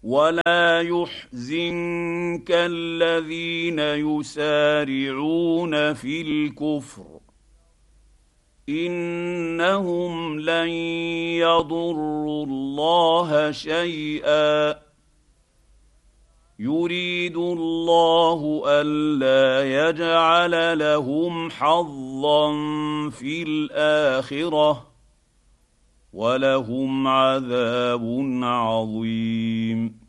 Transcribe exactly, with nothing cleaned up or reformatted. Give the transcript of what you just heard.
ولا يحزنك الذين يسارعون في الكفر انهم لن يضروا الله شيئا يريد الله الا يجعل لهم حظا في الاخره ولهم عذاب عظيم.